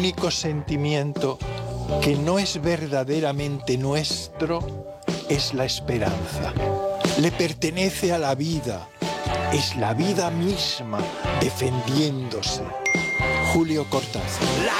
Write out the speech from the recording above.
único sentimiento que no es verdaderamente nuestro es la esperanza. Le pertenece a la vida. Es la vida misma defendiéndose. Julio Cortázar.